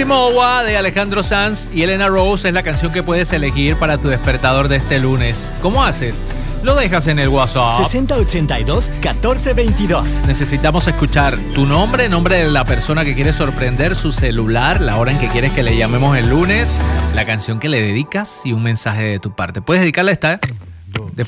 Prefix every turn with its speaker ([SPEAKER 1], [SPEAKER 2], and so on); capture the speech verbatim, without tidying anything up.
[SPEAKER 1] Mowa de Alejandro Sanz y Elena Rose es la canción que puedes elegir para tu despertador de este lunes. ¿Cómo haces? Lo dejas en el WhatsApp
[SPEAKER 2] sesenta ochenta y dos catorce veintidós.
[SPEAKER 1] Necesitamos escuchar tu nombre, nombre de la persona que quieres sorprender, su celular, la hora en que quieres que le llamemos el lunes, la canción que le dedicas y un mensaje de tu parte. Puedes dedicarle esta de